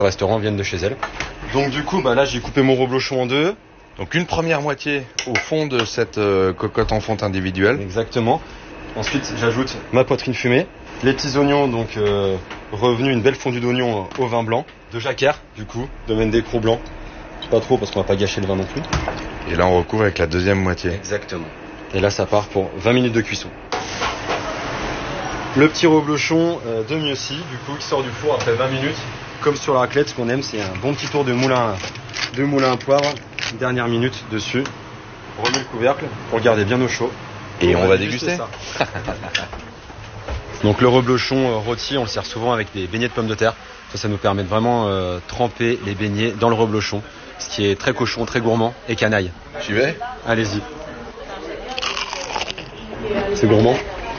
Le restaurant vient de chez elle. Donc du coup, là j'ai coupé mon reblochon en deux. Donc une première moitié au fond de cette cocotte en fonte individuelle. Exactement. Ensuite, j'ajoute ma poitrine fumée, les petits oignons, donc revenus, une belle fondue d'oignons au vin blanc, de jacquère, du coup, domaine des Craux blancs. Pas trop parce qu'on va pas gâcher le vin non plus. Et là on recouvre avec la deuxième moitié. Exactement. Et là ça part pour 20 minutes de cuisson. Le petit reblochon de Mieuxy, du coup, qui sort du four après 20 minutes. Comme sur la raclette, ce qu'on aime, c'est un bon petit tour de moulin à poivre. Dernière minute dessus. On remet le couvercle pour le garder bien au chaud. Et on va déguster ça. Donc le reblochon rôti, on le sert souvent avec des beignets de pommes de terre. Ça nous permet de vraiment tremper les beignets dans le reblochon. Ce qui est très cochon, très gourmand et canaille. J'y vais ? Allez-y. C'est gourmand.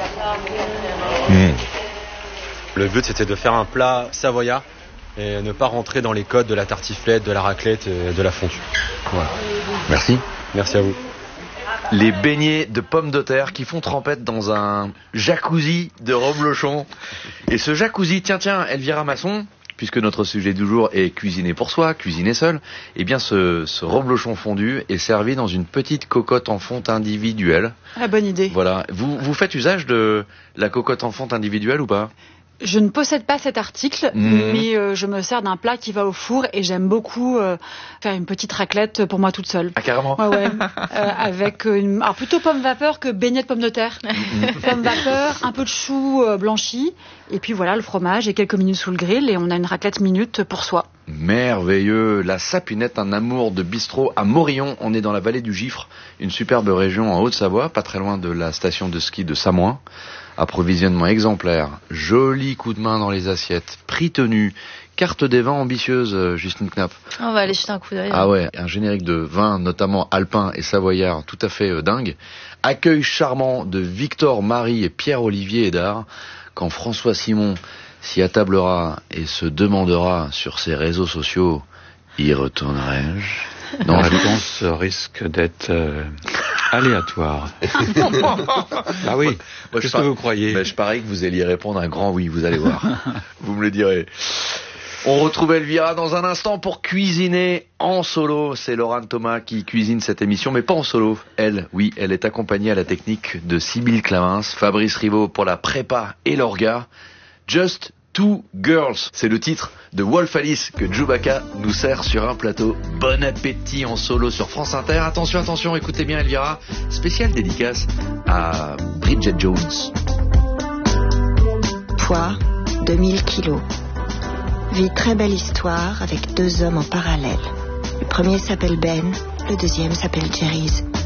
Le but, c'était de faire un plat savoyard et ne pas rentrer dans les codes de la tartiflette, de la raclette et de la fondue. Voilà. Merci. Merci à vous. Les beignets de pommes de terre qui font trempette dans un jacuzzi de reblochon. Et ce jacuzzi, tiens, Elvira Masson, puisque notre sujet du jour est cuisiner pour soi, cuisiner seul, eh bien ce reblochon fondu est servi dans une petite cocotte en fonte individuelle. Ah, bonne idée. Voilà. Vous faites usage de la cocotte en fonte individuelle ou pas ? Je ne possède pas cet article, mais je me sers d'un plat qui va au four et j'aime beaucoup faire une petite raclette pour moi toute seule. Ah, carrément. Ouais. Avec alors plutôt pomme vapeur que beignet de pommes de terre. Pomme vapeur, un peu de chou blanchi et puis voilà le fromage et quelques minutes sous le grill et on a une raclette minute pour soi. Merveilleux. La Sapinette, un amour de bistrot à Morillon. On est dans la vallée du Gifre, une superbe région en Haute-Savoie, pas très loin de la station de ski de Samoin. Approvisionnement exemplaire, joli coup de main dans les assiettes, prix tenu, carte des vins ambitieuse, Justine Knapp. On va aller jeter un coup d'œil. Ah ouais, un générique de vin, notamment alpin et savoyard, tout à fait dingue. Accueil charmant de Victor, Marie et Pierre-Olivier Hédard, quand François Simon s'y attablera et se demandera sur ses réseaux sociaux, y retournerai-je ? Non, la réponse risque d'être aléatoire. Ah oui, qu'est-ce que vous croyez ? Je parie que vous alliez répondre un grand oui, vous allez voir. Vous me le direz. On retrouve Elvira dans un instant pour cuisiner en solo. C'est Laurent Thomas qui cuisine cette émission, mais pas en solo. Elle est accompagnée à la technique de Sybille Clamins, Fabrice Rivaud pour la prépa et l'orga. Just Two Girls, c'est le titre de Wolf Alice que Chewbacca nous sert sur un plateau. Bon appétit en solo sur France Inter. Attention, écoutez bien Elvira. Spéciale dédicace à Bridget Jones. Poids, 2000 kilos. Vie très belle histoire avec deux hommes en parallèle. Le premier s'appelle Ben, le deuxième s'appelle Jerry's.